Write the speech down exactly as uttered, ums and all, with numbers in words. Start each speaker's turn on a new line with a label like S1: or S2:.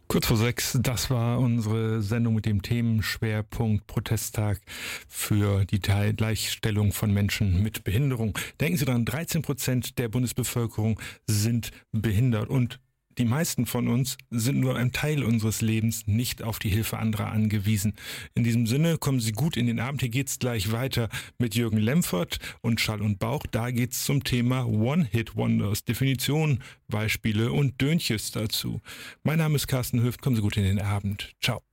S1: Kurz vor sechs, das war unsere Sendung mit dem Themenschwerpunkt Protesttag für die Gleichstellung von Menschen mit Behinderung. Denken Sie daran, dreizehn Prozent der Bundesbevölkerung sind behindert und die meisten von uns sind nur ein Teil unseres Lebens nicht auf die Hilfe anderer angewiesen. In diesem Sinne, kommen Sie gut in den Abend. Hier geht's gleich weiter mit Jürgen Lemfert und Schall und Bauch. Da geht's zum Thema One-Hit-Wonders, Definitionen, Beispiele und Dönches dazu. Mein Name ist Carsten Höft. Kommen Sie gut in den Abend. Ciao.